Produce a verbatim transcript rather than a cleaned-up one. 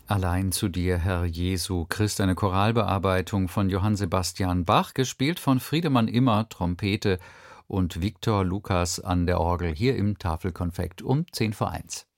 Allein zu dir, Herr Jesu Christ, eine Choralbearbeitung von Johann Sebastian Bach, gespielt von Friedemann Immer, Trompete, und Viktor Lukas an der Orgel, hier im Tafelkonfekt um zehn vor eins.